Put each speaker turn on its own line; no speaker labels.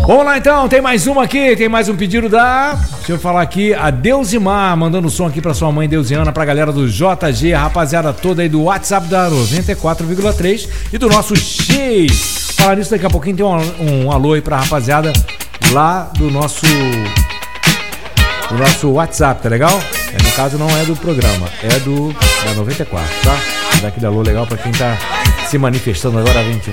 Vamos lá então, tem mais uma aqui, tem mais um pedido da... Deixa eu falar aqui, a Deusimar, mandando som aqui pra sua mãe Deusiana, pra galera do JG, a rapaziada toda aí do WhatsApp da 94,3 e do nosso X. Falar nisso, daqui a pouquinho tem um alô aí pra rapaziada lá do nosso WhatsApp, tá legal? No caso não é do programa, é da 94, tá? Vou dar aquele alô legal pra quem tá se manifestando agora, 20.